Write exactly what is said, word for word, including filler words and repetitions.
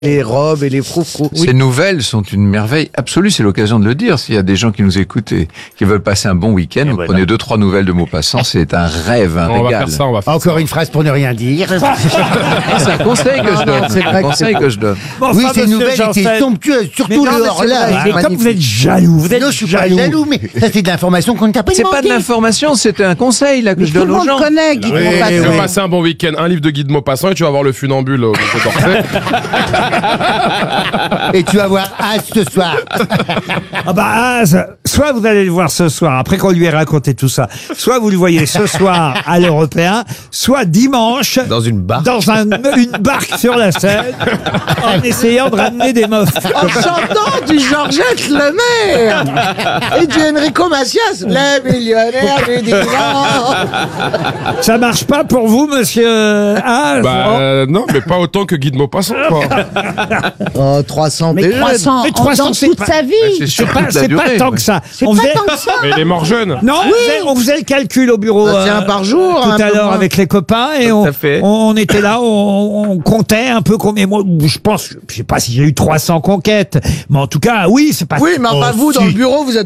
les robes et les froufrous. Ces oui. nouvelles sont une merveille absolue, c'est l'occasion de le dire. S'il y a des gens qui nous écoutent et qui veulent passer un bon week-end, vous voilà. prenez deux, trois nouvelles de Maupassant, c'est un rêve, un on régal. Va faire ça, on va faire Encore ça. une phrase pour ne rien dire. C'est un conseil que je donne. C'est un conseil que je donne. Bon, enfin, oui, ces nouvelles Janssen étaient somptueuses, surtout le hors-là. Mais comme vous êtes jaloux, vous êtes non, je suis jaloux. pas jaloux, mais ça c'est de l'information qu'on ne t'a pas demandé. C'est pas de l'information, c'est un conseil là que mais je donne aux gens. Connaît, Guy oui, Maupassant. tu vas passer un bon week-end, un livre de Guy de Maupassant et tu vas voir le funambule au musée d'Orsay. Et tu vas voir Az ce soir. Ah bah Az, soit vous allez le voir ce soir, après qu'on lui ait raconté tout ça, soit vous le voyez ce soir à l'Européen, soit dimanche dans une barque, dans un, une barque sur la Seine, en essayant de ramener des meufs. En chantant du Georgette Lemaire et du Enrico Macias, le millionnaire du divan. Ça marche pas pour vous, monsieur Az? Bah euh, non, mais pas autant que Guy de Maupassant, quoi. Oh, trois cents, mais trois cents, mais trois cents, c'est toute sa vie. C'est C'est pas, c'est pas tant que ça. C'est on pas faisait... tant que ça. Mais il est mort jeune. Non, oui. on, faisait, on faisait le calcul au bureau bah, c'est un euh, par jour, tout un à peu l'heure moins. avec les copains et Tout on, à fait. on était là, on, on comptait un peu combien. Moi, je pense, je sais pas si j'ai eu trois cents conquêtes, mais en tout cas, oui, c'est pas. Oui, mais enfin, Oh, vous, dans si. le bureau, vous êtes